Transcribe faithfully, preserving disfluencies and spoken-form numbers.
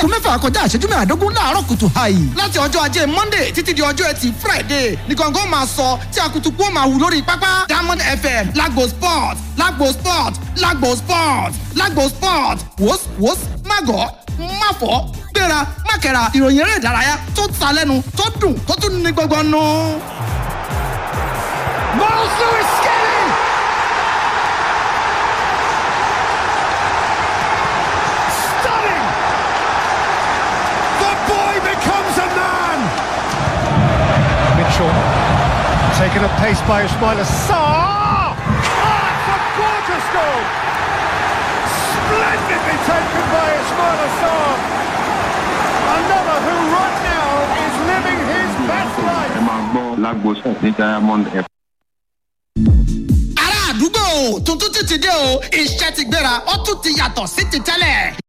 láago mẹ́fà kọjá ìṣẹ́jú mẹ́àdógún láàárọ̀ kùtù hàì. láti ọjọ́ ajé monday títí di ọjọ́ ẹtì friday ní gọ́ngọ́ máa sọ tí akutuku ó máa wù lórí pápá. diamond fm lágbo sport lágbo sport lágbo sport lágbo sport wòs wòs mágọ̀ máfọ̀ gbéra mákẹ́ra ìròyìn eré ìdárayá tó ta lẹ́nu tó dùn tó tún ní gbọ́ngbọ́n nù. Miles Lewis skinny! Stunning! The boy becomes a man! Mitchell taken at pace by Ismail Assar! Oh, it's a gorgeous goal! Splendidly taken by Ismail Assar! Another who right now is living his best life! Lagos ní Diamond F. ará àdúgbò tuntun ti ti dé o iṣẹ́ ti gbéra ó tún ti yàtọ̀ sí ti tẹ́lẹ̀.